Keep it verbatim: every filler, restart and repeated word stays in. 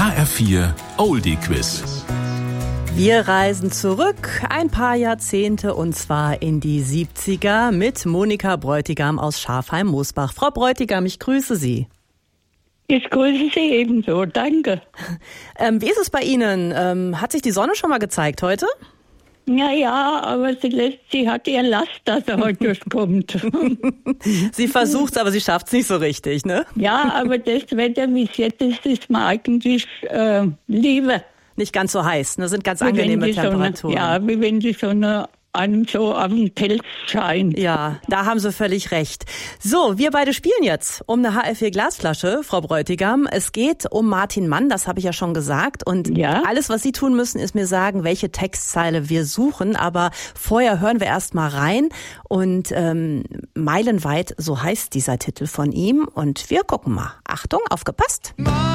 H R vier Oldie Quiz. Wir reisen zurück ein paar Jahrzehnte und zwar in die siebziger mit Monika Bräutigam aus Schafheim-Mosbach. Frau Bräutigam, ich grüße Sie. Ich grüße Sie ebenso, danke. Ähm, wie ist es bei Ihnen? Ähm, hat sich die Sonne schon mal gezeigt heute? Ja, ja, aber sie, lässt, sie hat ihr Last, dass er heute durchkommt. Sie versucht's, aber sie schafft's nicht so richtig, ne? Ja, aber das Wetter, wie es jetzt ist, ist mir eigentlich äh, lieber. Nicht ganz so heiß, ne? Sind ganz angenehme Temperaturen. Sonne, ja, wie wenn die Sonne einem so auf den Pelz scheint. Ja, da haben Sie völlig recht. So, wir beide spielen jetzt um eine H R vier Glasflasche, Frau Bräutigam. Es geht um Martin Mann, das habe ich ja schon gesagt. Und ja? alles, was Sie tun müssen, ist mir sagen, welche Textzeile wir suchen. Aber vorher hören wir erst mal rein. Und ähm, Meilenweit, so heißt dieser Titel von ihm. Und wir gucken mal. Achtung, aufgepasst.